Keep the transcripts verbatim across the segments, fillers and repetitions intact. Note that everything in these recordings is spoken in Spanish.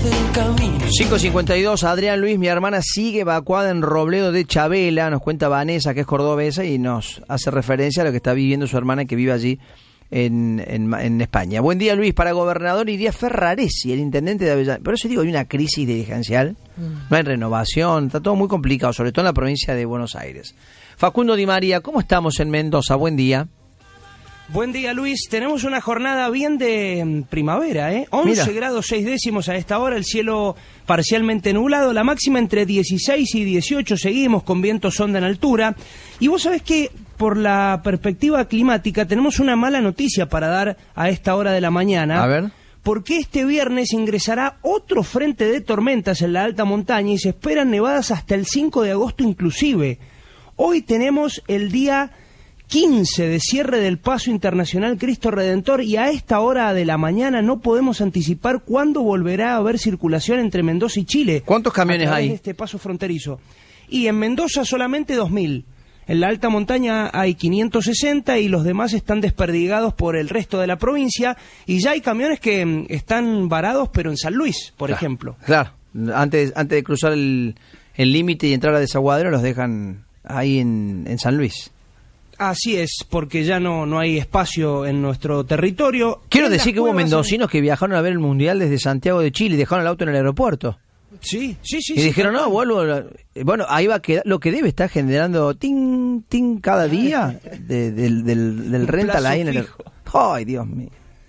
del camino. cinco cincuenta y dos, Adrián Luis, mi hermana sigue evacuada en Robledo de Chabela, nos cuenta Vanessa, que es cordobesa, y nos hace referencia a lo que está viviendo su hermana que vive allí en, en, en España. Buen día, Luis. Para gobernador iría Ferraresi, el intendente de Avellaneda. Por eso digo, hay una crisis dirigencial, no hay renovación, está todo muy complicado, sobre todo en la provincia de Buenos Aires. Facundo Di María, ¿cómo estamos en Mendoza? Buen día. Buen día, Luis. Tenemos una jornada bien de primavera, ¿eh? once Mira. grados seis décimos a esta hora, el cielo parcialmente nublado, la máxima entre dieciséis y dieciocho, seguimos con viento sonda en altura. Y vos sabés que por la perspectiva climática tenemos una mala noticia para dar a esta hora de la mañana. A ver. Porque este viernes ingresará otro frente de tormentas en la alta montaña y se esperan nevadas hasta el cinco de agosto inclusive. Hoy tenemos el día quince de cierre del Paso Internacional Cristo Redentor y a esta hora de la mañana no podemos anticipar cuándo volverá a haber circulación entre Mendoza y Chile. ¿Cuántos camiones hay? De este paso fronterizo. Y en Mendoza solamente dos mil. En la alta montaña hay quinientos sesenta y los demás están desperdigados por el resto de la provincia y ya hay camiones que están varados pero en San Luis, por claro, ejemplo. Claro, antes, antes de cruzar el límite y entrar a Desaguadero los dejan ahí en, en San Luis. Así es, porque ya no, no hay espacio en nuestro territorio. Quiero decir que hubo mendocinos en... que viajaron a ver el Mundial desde Santiago de Chile y dejaron el auto en el aeropuerto. Sí, sí, sí. Y sí, dijeron, sí, no, vuelvo. Bueno, ahí va a quedar. Lo que debe estar generando ting, ting cada día de, del, del, del rental ahí en el. ¡Ay, Dios mío!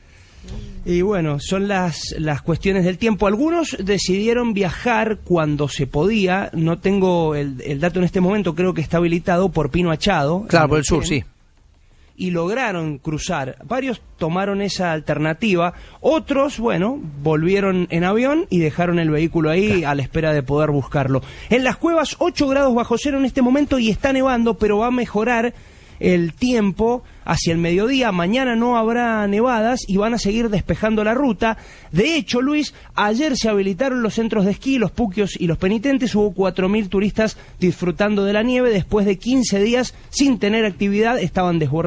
Y bueno, son las, las cuestiones del tiempo. Algunos decidieron viajar cuando se podía. No tengo el, el dato en este momento, creo que está habilitado por Pino Achado. Claro, por el sur, sí. Y lograron cruzar. Varios tomaron esa alternativa. Otros, bueno, volvieron en avión y dejaron el vehículo ahí claro, a la espera de poder buscarlo. En las cuevas, ocho grados bajo cero en este momento y está nevando, pero va a mejorar el tiempo hacia el mediodía. Mañana no habrá nevadas y van a seguir despejando la ruta. De hecho, Luis, ayer se habilitaron los centros de esquí, los puquios y los penitentes. Hubo cuatro mil turistas disfrutando de la nieve. Después de quince días sin tener actividad, estaban desbordados.